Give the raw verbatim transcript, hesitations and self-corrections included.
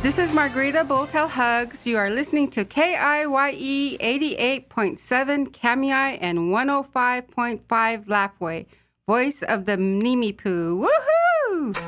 This is Margarita Boltel Hugs. You are listening to K I Y E eighty-eight point seven Kamiai and one oh five point five Lapway. Voice of the Mnimi Poo. Woohoo!